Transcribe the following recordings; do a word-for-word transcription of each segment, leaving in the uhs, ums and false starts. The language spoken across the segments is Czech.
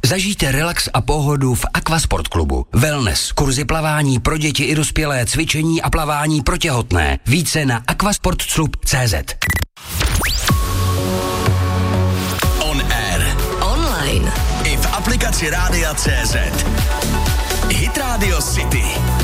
Zažijte relax a pohodu v Aquasport klubu. Wellness, kurzy plavání pro děti i dospělé, cvičení a plavání pro těhotné. Více na aquasportclub tečka cé zet. On air. Online. I v aplikaci Rádia tečka cé zet. Hit Radio City.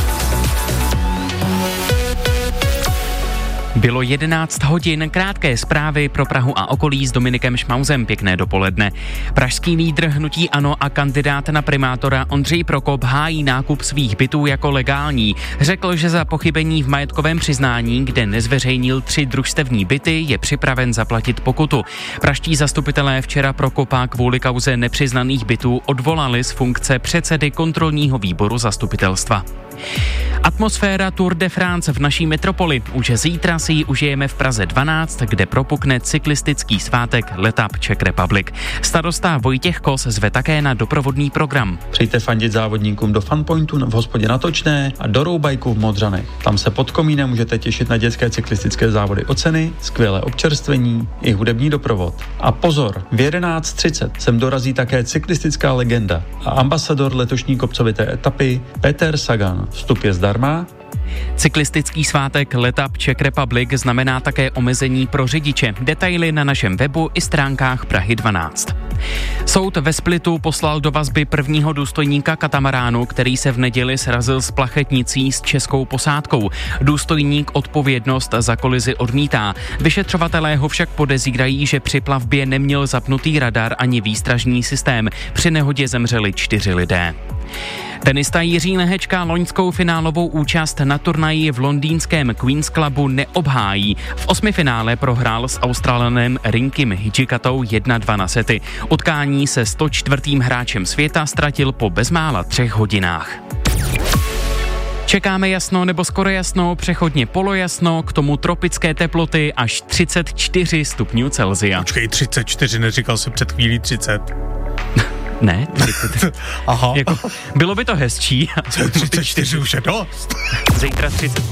Bylo jedenáct hodin, krátké zprávy pro Prahu a okolí s Dominikem Šmauzem. Pěkné dopoledne. Pražský lídr hnutí ANO a kandidát na primátora Ondřej Prokop hájí nákup svých bytů jako legální. Řekl, že za pochybení v majetkovém přiznání, kde nezveřejnil tři družstevní byty, je připraven zaplatit pokutu. Pražští zastupitelé včera Prokopa kvůli kauze nepřiznaných bytů odvolali z funkce předsedy kontrolního výboru zastupitelstva. Atmosféra Tour de France v naší metropoli. Už zítra si ji užijeme v Praze dvanáct, kde propukne cyklistický svátek Let Up Czech Republic. Starosta Vojtěch Kos zve také na doprovodný program. Přijďte fandit závodníkům do Funpointu v hospodě na Točné a do Roubajku v Modřanech. Tam se pod komínem můžete těšit na dětské cyklistické závody o ceny, skvělé občerstvení i hudební doprovod. A pozor, v jedenáct třicet sem dorazí také cyklistická legenda a ambasador letošní kopcovité etapy Peter Sagan. Vstup je zdarma. Cyklistický svátek Let Up Czech Republic znamená také omezení pro řidiče. Detaily na našem webu i stránkách Prahy dvanáct. Soud ve Splitu poslal do vazby prvního důstojníka katamaránu, který se v neděli srazil s plachetnicí s českou posádkou. Důstojník odpovědnost za kolizi odmítá. Vyšetřovatelé ho však podezírají, že při plavbě neměl zapnutý radar ani výstražní systém. Při nehodě zemřeli čtyři lidé. Tenista Jiří Lehečka loňskou finálovou účast na turnaji v londýnském Queen's Clubu neobhájí. V osmifinále prohrál s Australanem Rinkim Hijikatou jedna dva na sety. Utkání se sto čtvrtým hráčem světa ztratil po bezmála třech hodinách. Čekáme jasno nebo skoro jasno, přechodně polojasno, k tomu tropické teploty až třicet čtyři stupňů Celsia. Počkej, třicet čtyři, neříkal jsi před chvílí třicet. Ne, třicet. Aha. Jako, bylo by to hezčí. třicet čtyři už je dost. Zítra třicet.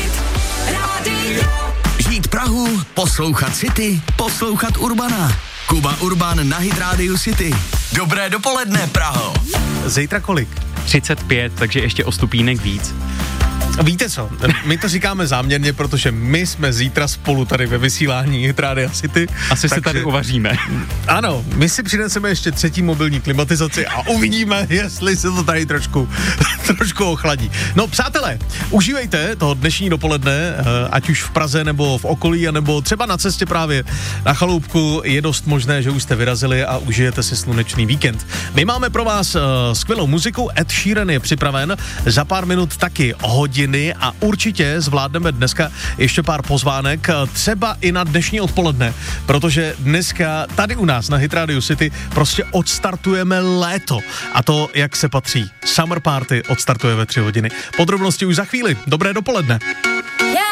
Žít Prahu, poslouchat City, poslouchat Urbana. Kuba Urban na Hit Radio City. Dobré dopoledne, Praho. Zítra kolik? třicet pět, takže ještě o stupínek víc. Víte co, my to říkáme záměrně, protože my jsme zítra spolu tady ve vysílání Hit Radio City. Asi se tady uvaříme. Ano, my si přineseme ještě třetí mobilní klimatizaci a uvidíme, jestli se to tady trošku, trošku ochladí. No přátelé, užívejte toho dnešní dopoledne, ať už v Praze nebo v okolí, nebo třeba na cestě právě na chaloupku. Je dost možné, že už jste vyrazili a užijete si slunečný víkend. My máme pro vás uh, skvělou muziku, Ed Sheeran je připraven, za pár minut taky hodin a určitě zvládneme dneska ještě pár pozvánek, třeba i na dnešní odpoledne, protože dneska tady u nás na Hit Radio City prostě odstartujeme léto a to, jak se patří. Summer Party odstartuje ve tři hodiny. Podrobnosti už za chvíli. Dobré dopoledne.